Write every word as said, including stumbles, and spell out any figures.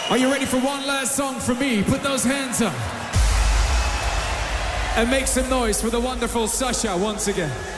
Are you ready for one last song from me? Put those hands up. And make some noise for the wonderful Sasha once again.